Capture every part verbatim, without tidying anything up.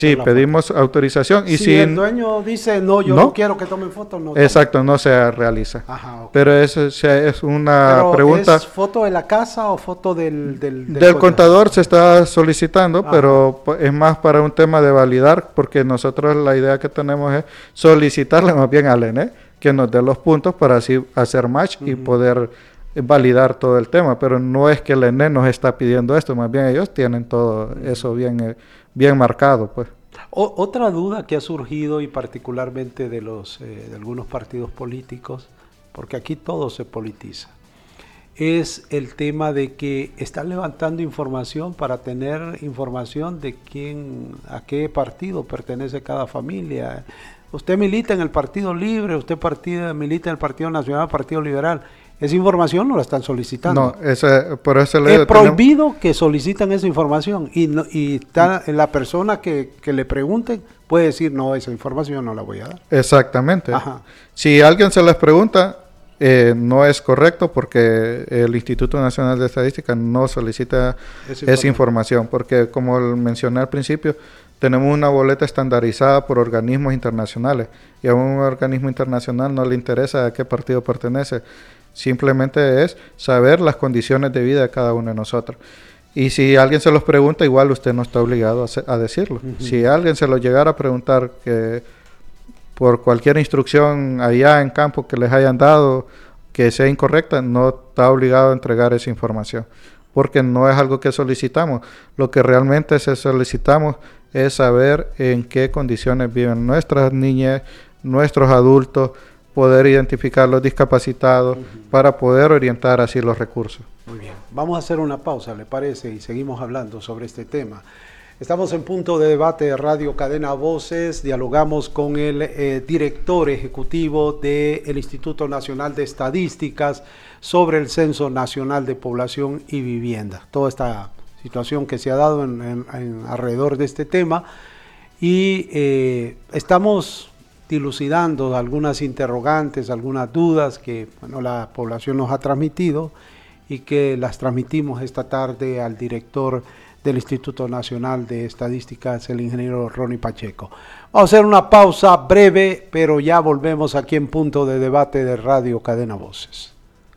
Sí, pedimos foto. autorización. Y si, si el dueño dice, no, yo no, no quiero que tomen fotos, no tomen. Exacto, no se realiza. Ajá, okay. Pero eso es una Pero pregunta. ¿es foto de la casa o foto del Del, del, del contador se está solicitando, Ajá. pero es más para un tema de validar, porque nosotros la idea que tenemos es solicitarle más bien al E N E que nos dé los puntos para así hacer match uh-huh. y poder validar todo el tema, pero no es que el E N E nos está pidiendo esto, más bien ellos tienen todo eso bien, bien marcado, pues. O, otra duda que ha surgido y particularmente de los eh, de algunos partidos políticos, porque aquí todo se politiza, es el tema de que están levantando información para tener información de quién, a qué partido pertenece cada familia. Usted milita en el Partido Libre, usted partida, milita en el Partido Nacional, Partido Liberal. Esa información no la están solicitando. No, ese, por eso le es prohibido tenemos... que solicitan esa información y, no, y está, la persona que, que le pregunte puede decir, no, esa información no la voy a dar. Exactamente. Ajá. Si alguien se les pregunta, eh, no es correcto porque el Instituto Nacional de Estadística no solicita esa información, esa información porque como mencioné al principio, tenemos una boleta estandarizada por organismos internacionales y a un organismo internacional no le interesa a qué partido pertenece. Simplemente es saber las condiciones de vida de cada uno de nosotros. Y si alguien se los pregunta, igual usted no está obligado a, a decirlo. Uh-huh. Si alguien se lo llegara a preguntar que por cualquier instrucción allá en campo que les hayan dado que sea incorrecta, no está obligado a entregar esa información. Porque no es algo que solicitamos. Lo que realmente se solicitamos es saber en qué condiciones viven nuestras niñas, nuestros adultos, poder identificar los discapacitados uh-huh. para poder orientar así los recursos. Muy bien, vamos a hacer una pausa, ¿le parece? Y seguimos hablando sobre este tema. Estamos en Punto de Debate de Radio Cadena Voces, dialogamos con el eh, director ejecutivo del Instituto Nacional de Estadísticas sobre el Censo Nacional de Población y Vivienda. Toda esta situación que se ha dado en, en, en alrededor de este tema y eh, estamos dilucidando algunas interrogantes, algunas dudas que bueno, la población nos ha transmitido y que las transmitimos esta tarde al director del Instituto Nacional de Estadísticas, el ingeniero Ronnie Pacheco. Vamos a hacer una pausa breve, pero ya volvemos aquí en Punto de Debate de Radio Cadena Voces.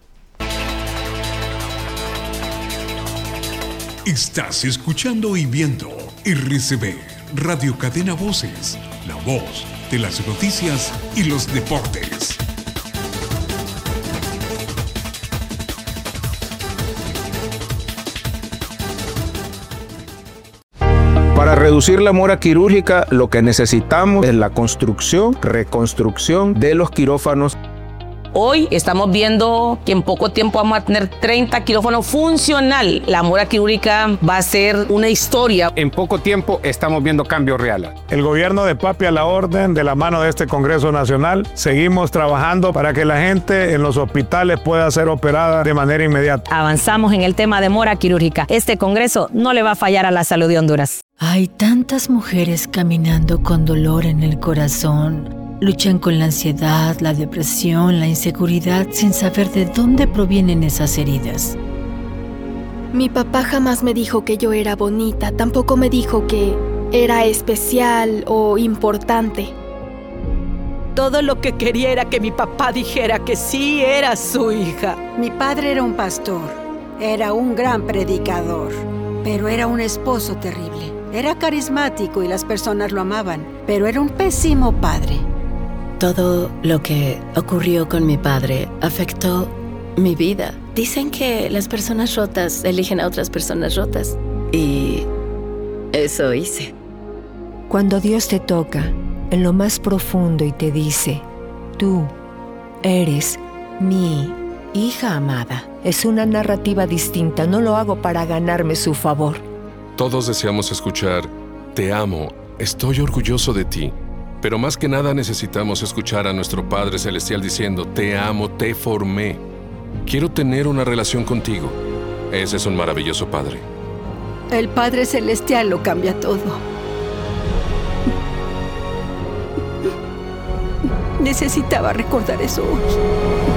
Estás escuchando y viendo R C B, Radio Cadena Voces, la voz de las noticias y los deportes. Para reducir la mora quirúrgica, lo que necesitamos es la construcción, reconstrucción de los quirófanos. Hoy estamos viendo que en poco tiempo vamos a tener treinta quirófanos funcional. La mora quirúrgica va a ser una historia. En poco tiempo estamos viendo cambios reales. El gobierno de Papi a la orden, de la mano de este Congreso Nacional, seguimos trabajando para que la gente en los hospitales pueda ser operada de manera inmediata. Avanzamos en el tema de mora quirúrgica. Este Congreso no le va a fallar a la salud de Honduras. Hay tantas mujeres caminando con dolor en el corazón. Luchan con la ansiedad, la depresión, la inseguridad, sin saber de dónde provienen esas heridas. Mi papá jamás me dijo que yo era bonita, tampoco me dijo que era especial o importante. Todo lo que quería era que mi papá dijera que sí era su hija. Mi padre era un pastor, era un gran predicador, pero era un esposo terrible. Era carismático y las personas lo amaban, pero era un pésimo padre. Todo lo que ocurrió con mi padre afectó mi vida. Dicen que las personas rotas eligen a otras personas rotas. Y eso hice. Cuando Dios te toca en lo más profundo y te dice, tú eres mi hija amada, es una narrativa distinta. No lo hago para ganarme su favor. Todos deseamos escuchar, te amo, estoy orgulloso de ti. Pero más que nada necesitamos escuchar a nuestro Padre Celestial diciendo, te amo, te formé. Quiero tener una relación contigo. Ese es un maravilloso Padre. El Padre Celestial lo cambia todo. Necesitaba recordar eso hoy.